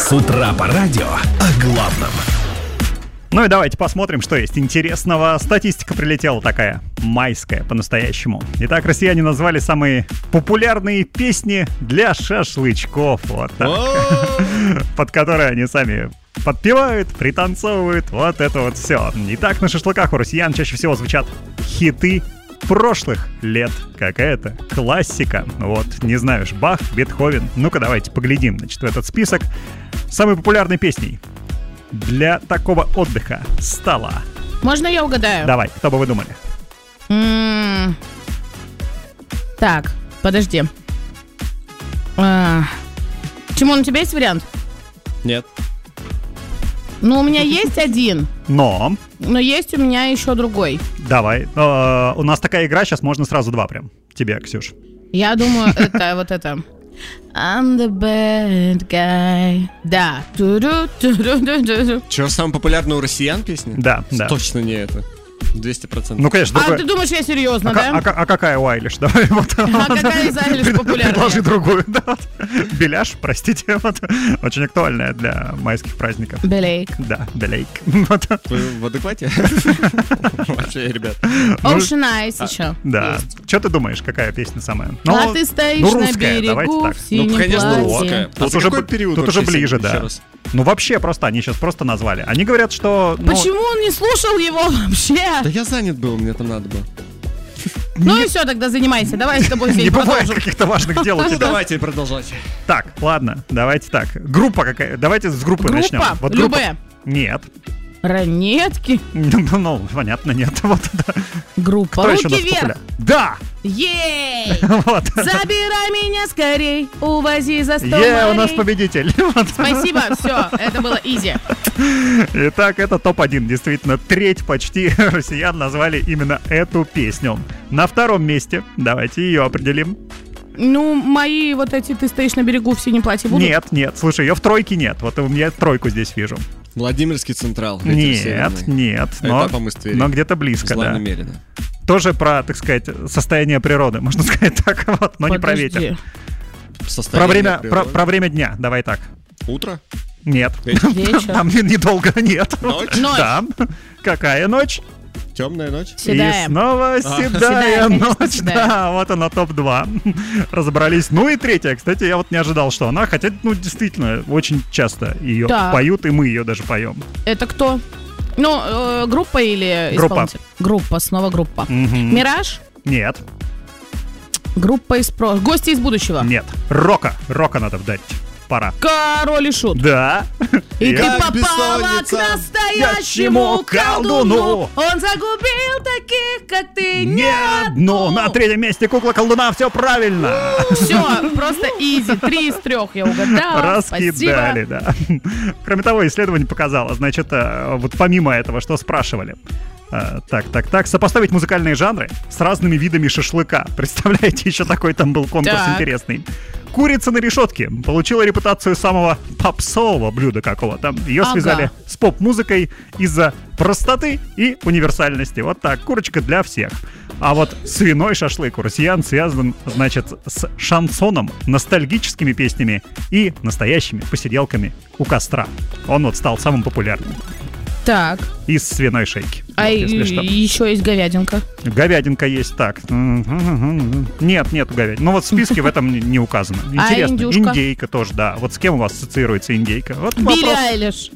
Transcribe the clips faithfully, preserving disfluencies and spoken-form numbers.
С утра по радио о главном. Ну и давайте посмотрим, что есть интересного. Статистика прилетела такая, майская по-настоящему. Итак, россияне назвали самые популярные песни для шашлычков. Вот так. Под которые они сами подпевают, пританцовывают. Вот это вот все. Итак, на шашлыках у россиян чаще всего звучат хиты прошлых лет. Какая-то классика. Вот, не знаешь, Бах, Бетховен. Ну-ка, давайте поглядим, значит, в этот список. Самой популярной песней для такого отдыха стала... Можно я угадаю? Давай, кто бы вы думали? М-м- так, подожди. А- Тимон, у тебя есть вариант? Нет. Ну, у меня есть один. Но... Но есть у меня еще другой. Давай. Э, у нас такая игра, сейчас можно сразу два прям. Тебе, Ксюш. Я думаю, это вот это... I'm the bad guy. Да. Че, самая популярная у россиян песня? Да, да. Точно не это. двести процентов. Ну, конечно. А другой... ты думаешь, я серьезно, а, да? А, а, а какая у Айлиш? Давай вот. А какая из Айлиш популярная? Предложи другую. Да, вот. Беляш, простите. Вот. Очень актуальная для майских праздников. Белейк. Да, Белейк. Вот. Вы в адеквате? Вообще, ребят. Ocean Eyes еще. Да. Что ты думаешь, какая песня самая? А ты стоишь на берегу в синем Ну, конечно, платье. русская. Тут уже, тут уже ближе, да. Ну, вообще, просто они сейчас просто назвали. Они говорят, что... Ну... Почему он не слушал его вообще? Да я занят был, мне там надо было. Ну и все, тогда занимайся. Давай с тобой не продолжим. бывает каких-то важных дел у тебя. Ну, давайте продолжайте. Так, ладно, давайте так. Группа какая? Давайте с группы Группа? начнем. Вот Любэ? группа... Нет. Ранетки? Ну, ну, понятно, нет. Вот, да. Группа. Кто Руки еще у нас вверх. популярен? Да! Ей! Вот. Забирай меня скорей, увози за сто Е, у морей. нас победитель. Вот. Спасибо, все, это было изи. Итак, это топ один. Действительно, треть почти россиян назвали именно эту песню. На втором месте, давайте ее определим. Ну, мои вот эти «Ты стоишь на берегу в синем платье» будут? Нет, нет, слушай, ее в тройке нет. Вот у меня тройку здесь вижу. Владимирский Централ. Нет, нет, но, но где-то близко, да. Намеренно. Тоже про, так сказать, состояние природы, можно сказать так, вот, но Подожди. не про ветер. Про время, про, про время дня, давай так. Утро? Нет. Вечер. Там недолго нет. Ночь? Ночь. Да. Какая ночь? Темная ночь? Седая. И снова А. седая, Седая, конечно, ночь. седая. Да, вот она, топ два. Разобрались. Ну и третья, кстати, я вот не ожидал, что она, хотя, ну, действительно, очень часто ее Так. поют, и мы ее даже поем. Это кто? Ну, э, группа или Группа. исполнитель? Группа, снова группа. Мгм. Мираж? Нет, Группа из про... Гости из будущего? нет. Рока, рока надо вдарить. Пора. Король и Шут. Да. И Я- ты Как попала к бессонница настоящему колдуну. Он загубил таких, как ты, Не одну. На третьем месте кукла колдуна, все правильно. Все, просто изи. Три из трех я угадала. Раскидали, да. Кроме того, исследование показало, значит, э, вот помимо этого, что спрашивали. Э, Так, так, так, сопоставить музыкальные жанры с разными видами шашлыка. Представляете, еще такой там был конкурс Так. интересный. Курица на решетке получила репутацию самого попсового блюда какого-то. Ее Ага. связали с поп-музыкой из-за простоты и универсальности. Вот так, курочка для всех. А вот свиной шашлык у россиян связан, значит, с шансоном, ностальгическими песнями и настоящими посиделками у костра. Он вот стал самым популярным Так, из свиной шейки. а Вот, если что. еще есть говядинка. Говядинка есть, так. Нет, нет говядины. Ну вот в списке в этом не- не указано. А Интересно. индюшка? Индейка тоже, да. Вот с кем у вас ассоциируется индейка? Вот Билли вопрос. Айлиш.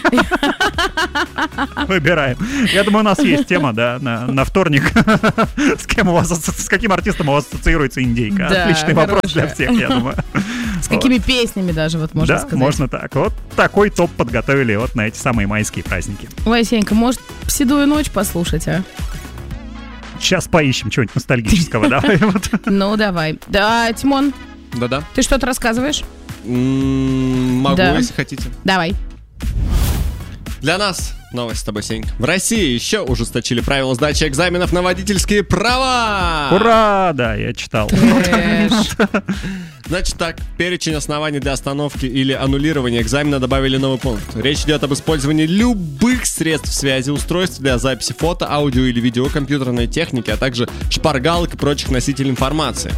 Выбираем. Я думаю, у нас есть тема, да, на, на вторник. С кем у вас, асо- с каким артистом у вас ассоциируется индейка? Да, Отличный вопрос для хорошая. всех, я думаю. С какими песнями даже, вот можно Да, сказать. можно так. Вот такой топ подготовили вот на эти самые майские праздники. Ой, Сенька, может, «Седую ночь» послушать, а? Сейчас поищем чего-нибудь ностальгического, давай. Вот. Ну, давай. Да, Тимон, Да-да. ты что-то рассказываешь? М, Могу, Да. если хотите. Давай. Для нас новость с тобой, Сенька. В России еще ужесточили правила сдачи экзаменов на водительские права. Ура! Да, я читал. Трэш. Значит так, в перечень оснований для остановки или аннулирования экзамена добавили новый пункт. Речь идет об использовании любых средств связи, устройств для записи фото, аудио или видео, компьютерной техники, а также шпаргалок и прочих носителей информации.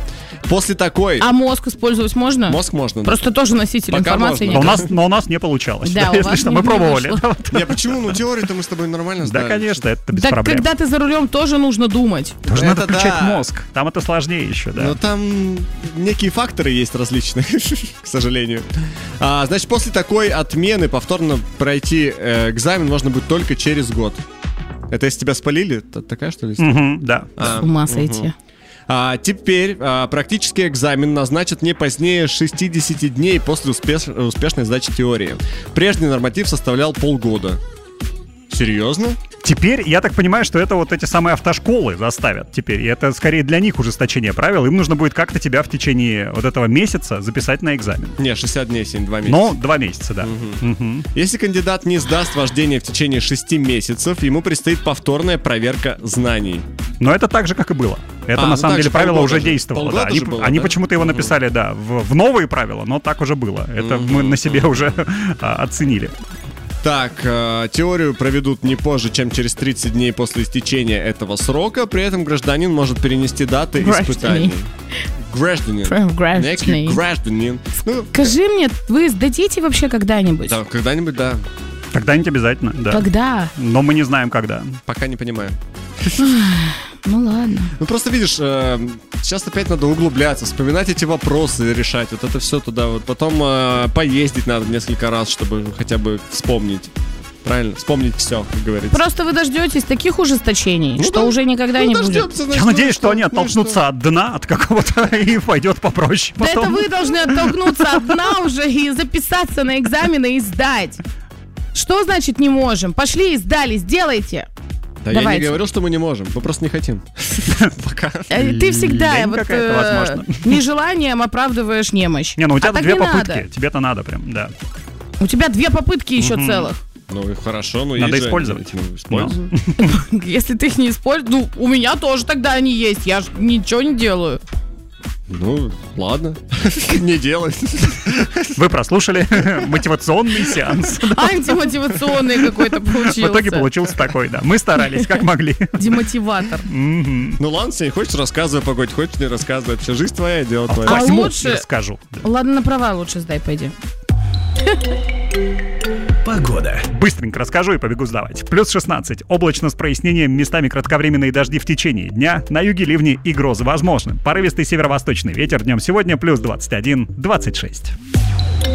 После такой... А мозг использовать можно? Мозг можно, да. Просто тоже носитель Пока информации. можно. Но у нас, но у нас не получалось. Да, Да, у если вас что, не- мы не пробовали. вышло. Не, почему? Ну, теорию-то мы с тобой нормально Да, знаем. конечно, это без Так проблем. когда ты за рулем, тоже нужно думать. Тоже Это надо включать да. мозг. Там это сложнее еще, да. Но там некие факторы есть различные, к сожалению. А, значит, после такой отмены повторно пройти э, экзамен можно будет только через год. Это если тебя спалили? Т- Такая, что ли? история? Мгм, да. А, С ума мгм. сойти. А, теперь а, практический экзамен назначат не позднее шестьдесят дней после успеш- успешной сдачи теории. Прежний норматив составлял полгода. Серьезно? Теперь, я так понимаю, что это вот эти самые автошколы заставят теперь. И это скорее для них ужесточение правил. Им нужно будет как-то тебя в течение вот этого месяца записать на экзамен. Не, шестьдесят дней, семь, два месяца. Но два месяца, да. Мгм. Если кандидат не сдаст вождение в течение шести месяцев, ему предстоит повторная проверка знаний. Но это так же, как и было. Это А, на ну самом так деле же правило полгода уже же. действовало. Полгода Да. Они, же было, они да? почему-то его Мгм. написали, да, в, в новые правила, но так уже было. Это мы на себе уже а, оценили. Так, э, теорию проведут не позже, чем через тридцать дней после истечения этого срока. При этом гражданин может перенести даты Гражданин. испытаний. Гражданин. Прям гражданин. Некий гражданин. Ну, Скажи мне, вы сдадите вообще когда-нибудь? да, когда-нибудь, да. Когда-нибудь обязательно, да. Когда? Но мы не знаем, когда. Пока не понимаю. Ну ладно. Ну просто видишь, э, сейчас опять надо углубляться, вспоминать эти вопросы, решать. Вот это все туда. Вот потом э, поездить надо несколько раз, чтобы хотя бы вспомнить. Правильно? Вспомнить все, как говорится. Просто вы дождетесь таких ужесточений, Ну что да. уже никогда Ну, не будет. дождёмся, значит, Я ну надеюсь, что они ну оттолкнутся от дна, от какого-то, и пойдет попроще. Да это потом. вы должны оттолкнуться от дна уже и записаться на экзамены и сдать. Что значит не можем? Пошли и сдали, сделайте. Да я не Давайте. говорил, что мы не можем. Мы просто не хотим. Пока. Э, Ты всегда Лень вот, какая-то, э, возможно. нежеланием оправдываешь немощь. Не, ну у тебя А так две не попытки, надо. тебе-то надо прям, да. У тебя две попытки еще целых. Ну и хорошо, ну Надо есть же использовать. они, ну, используй. Если ты их не используешь, ну, у меня тоже тогда они есть. Я же ничего не делаю. Ну, ладно. Не делай. Вы прослушали мотивационный сеанс. Антимотивационный какой-то получился. В итоге получился такой, да. Мы старались, как могли. Демотиватор. Мгм. Ну ладно, если хочешь, рассказывай о погоде, хочешь, не рассказывай. Все, жизнь твоя, дело твое. А Возьму лучше- и расскажу. Ладно, на права лучше сдай, пойди. Погода. Быстренько расскажу и побегу сдавать. Плюс шестнадцать. Облачно с прояснением, местами кратковременные дожди в течение дня. На юге ливни и грозы возможны. Порывистый северо-восточный ветер днем сегодня плюс двадцать один - двадцать шесть.